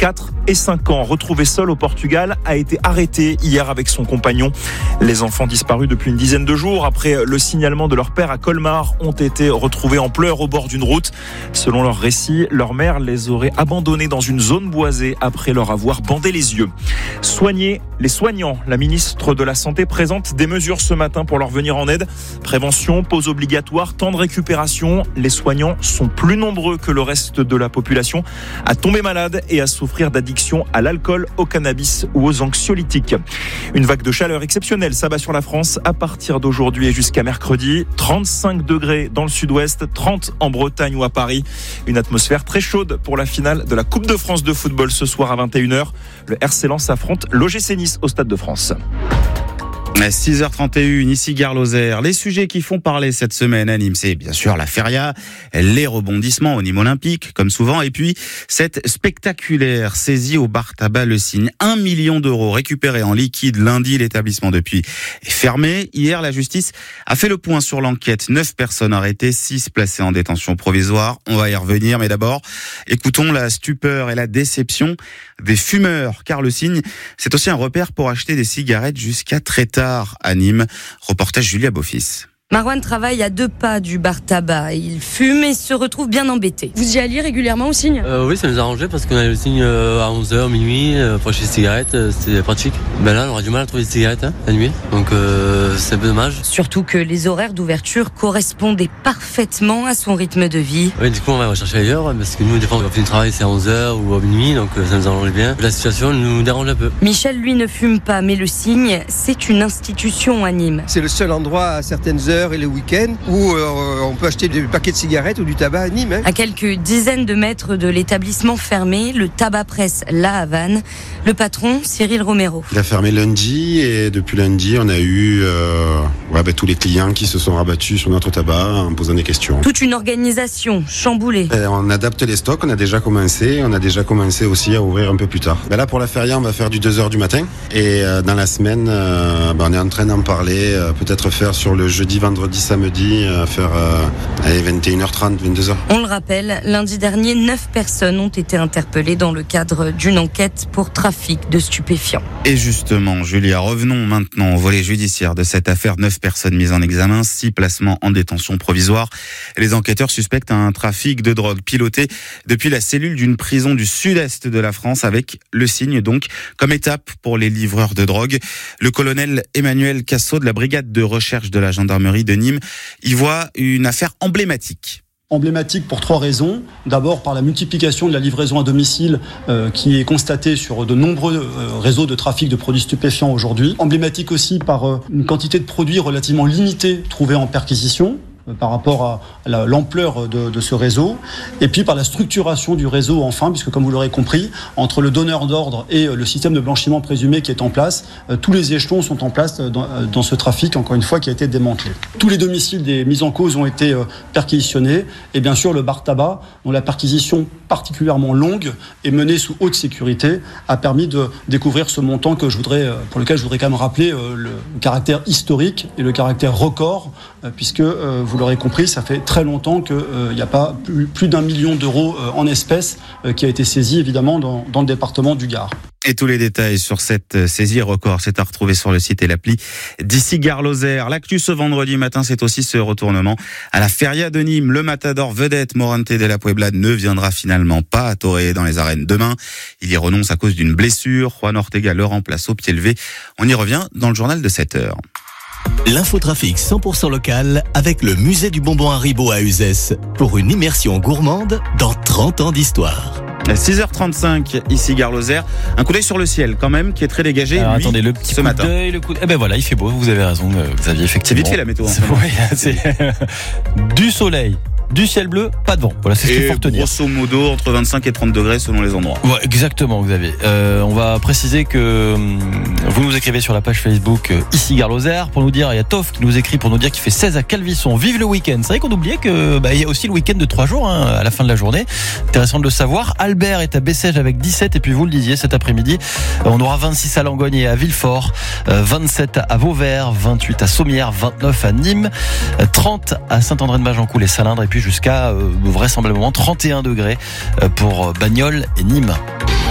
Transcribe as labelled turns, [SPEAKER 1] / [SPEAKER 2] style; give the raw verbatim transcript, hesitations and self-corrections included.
[SPEAKER 1] quatre et cinq ans. Retrouvé seul au Portugal, a été arrêté hier avec son compagnon. Les enfants disparus depuis une dizaine de jours après le signalement de leur père à Colmar ont été retrouvés en pleurs au bord d'une route. Selon leur récit, leur mère les aurait abandonnés dans une zone boisée après leur avoir bandé les yeux. Soigner les soignants. La ministre de la Santé présente des mesures ce matin pour leur venir en aide. Prévention, pause obligatoire, temps de récupération. Les soignants sont plus nombreux que le reste de la population à tomber malade et à souffrir d'addiction à l'alcool, au cannabis ou aux anxiolytiques. Une vague de chaleur exceptionnelle s'abat sur la France à partir d'aujourd'hui et jusqu'à mercredi. trente-cinq degrés dans le sud-ouest, trente en Bretagne ou à Paris. Une atmosphère très chaude pour la finale de la Coupe de France de football ce soir à vingt et une heures. Le R C Lens affronte l'O G C Nice au Stade de France.
[SPEAKER 2] six heures trente et une, ici Gare Lozère. Les sujets qui font parler cette semaine à Nîmes, c'est bien sûr la feria, les rebondissements au Nîmes Olympique, comme souvent, et puis cette spectaculaire saisie au bar tabac Le Cygne. Un million d'euros récupérés en liquide lundi, l'établissement depuis est fermé. Hier, la justice a fait le point sur l'enquête. Neuf personnes arrêtées, six placées en détention provisoire. On va y revenir, mais d'abord, écoutons la stupeur et la déception des fumeurs, car Le Cygne, c'est aussi un repère pour acheter des cigarettes jusqu'à très tard à Nîmes. Reportage Julia Beaufils.
[SPEAKER 3] Marwan travaille à deux pas du bar tabac. Il fume et se retrouve bien embêté.
[SPEAKER 4] Vous y alliez régulièrement au Cygne ?
[SPEAKER 5] euh, Oui, ça nous a arrangé parce qu'on a le Cygne à onze heures, minuit, euh, pour acheter des cigarettes, euh, c'était pratique. Ben là, on aura du mal à trouver des cigarettes hein, la nuit, donc euh, c'est un peu dommage.
[SPEAKER 3] Surtout que les horaires d'ouverture correspondaient parfaitement à son rythme de vie.
[SPEAKER 5] Oui, du coup, on va rechercher ailleurs parce que nous, des fois, on finit le travail, c'est à onze heures ou à minuit, donc ça nous arrange bien. La situation nous dérange un peu.
[SPEAKER 3] Michel, lui, ne fume pas, mais le Cygne, c'est une institution à Nîmes.
[SPEAKER 6] C'est le seul endroit à certaines heures et le week-end où euh, on peut acheter des paquets de cigarettes ou du tabac à Nîmes. Hein.
[SPEAKER 3] À quelques dizaines de mètres de l'établissement fermé, le tabac presse La Havane. Le patron, Cyril Romero.
[SPEAKER 7] Il a fermé lundi et depuis lundi, on a eu euh, ouais, bah, tous les clients qui se sont rabattus sur notre tabac en posant des questions.
[SPEAKER 3] Toute une organisation chamboulée.
[SPEAKER 7] Et on adapte les stocks, on a déjà commencé. On a déjà commencé aussi à ouvrir un peu plus tard. Bah là, pour la feria, on va faire du deux heures du matin. Et euh, dans la semaine, euh, bah, on est en train d'en parler. Euh, peut-être faire sur le jeudi, vendredi, samedi. À faire euh, allez, vingt et une heures trente, vingt-deux heures.
[SPEAKER 3] On le rappelle, lundi dernier, neuf personnes ont été interpellées dans le cadre d'une enquête pour trafic de stupéfiants.
[SPEAKER 2] Et justement, Julia, revenons maintenant au volet judiciaire de cette affaire. Neuf personnes mises en examen, six placements en détention provisoire. Les enquêteurs suspectent un trafic de drogue piloté depuis la cellule d'une prison du sud-est de la France avec Le Cygne, donc, comme étape pour les livreurs de drogue. Le colonel Emmanuel Cassot de la brigade de recherche de la gendarmerie de Nîmes y voit une affaire emblématique.
[SPEAKER 8] Emblématique pour trois raisons. D'abord par la multiplication de la livraison à domicile euh, qui est constatée sur de nombreux euh, réseaux de trafic de produits stupéfiants aujourd'hui. Emblématique aussi par euh, une quantité de produits relativement limitée trouvée en perquisition euh, par rapport à la, l'ampleur de, de ce réseau. Et puis par la structuration du réseau enfin, puisque comme vous l'aurez compris, entre le donneur d'ordre et euh, le système de blanchiment présumé qui est en place, euh, tous les échelons sont en place dans, euh, dans ce trafic, encore une fois, qui a été démantelé. Tous les domiciles des mises en cause ont été euh, perquisitionnés. Et bien sûr, le bar tabac, dont la perquisition particulièrement longue et menée sous haute sécurité, a permis de découvrir ce montant que je voudrais, euh, pour lequel je voudrais quand même rappeler euh, le caractère historique et le caractère record, euh, puisque, euh, vous l'aurez compris, ça fait très longtemps qu'il n'y euh, a pas plus, plus d'un million d'euros euh, en espèces euh, qui a été saisi, évidemment, dans, dans le département du Gard.
[SPEAKER 2] Et tous les détails sur cette saisie record, c'est à retrouver sur le site et l'appli d'ici Gare Lozère. L'actu ce vendredi matin, c'est aussi ce retournement à la feria de Nîmes. Le matador vedette Morante de la Puebla ne viendra finalement pas à toréer dans les arènes demain. Il y renonce à cause d'une blessure. Juan Ortega le remplace au pied levé. On y revient dans le journal de sept heures.
[SPEAKER 9] L'infotrafic cent pour cent local avec le musée du bonbon Haribo à Uzès pour une immersion gourmande dans trente ans d'histoire.
[SPEAKER 2] six heures trente-cinq, ici Gare Lozère. Un coup d'œil sur le ciel, quand même, qui est très dégagé.
[SPEAKER 10] Alors,
[SPEAKER 2] lui,
[SPEAKER 10] attendez, le petit
[SPEAKER 2] ce
[SPEAKER 10] coup
[SPEAKER 2] matin.
[SPEAKER 10] d'œil, le coup. Eh ben voilà, il fait beau. Vous avez raison, Xavier. Effectivement.
[SPEAKER 2] C'est vite fait la météo. En
[SPEAKER 10] c'est,
[SPEAKER 2] fait.
[SPEAKER 10] ouais, c'est du soleil, du ciel bleu, pas de vent. Voilà, c'est ce qu'il faut retenir.
[SPEAKER 2] Grosso modo, entre vingt-cinq et trente degrés selon les endroits.
[SPEAKER 10] Ouais, exactement, Xavier. Euh, on va préciser que hum, vous nous écrivez sur la page Facebook euh, ici Gare Lozère pour nous dire. Il y a Toff qui nous écrit pour nous dire qu'il fait seize à Calvisson. Vive le week-end. C'est vrai qu'on oubliait que bah, il y a aussi le week-end de trois jours hein, à la fin de la journée. Intéressant de le savoir. Albert est à Bessèges avec dix-sept et puis vous le disiez cet après-midi, on aura vingt-six à Langogne et à Villefort, vingt-sept à Vauvert, vingt-huit à Sommières, vingt-neuf à Nîmes, trente à Saint-André-de-Magencoul et Salindre et puis jusqu'à euh, vraisemblablement trente et un degrés pour Bagnoles et Nîmes.